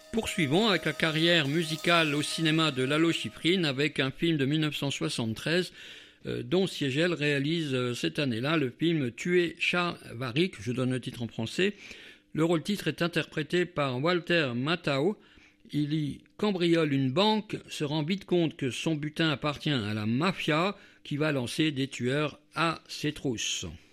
Poursuivons avec la carrière musicale au cinéma de Lalo Schifrin avec un film de 1973 dont Siegel réalise cette année-là le film Tuer Charles Varick, je donne le titre en français. Le rôle-titre est interprété par Walter Matthau. Il y cambriole une banque, se rend vite compte que son butin appartient à la mafia qui va lancer des tueurs à ses trousses.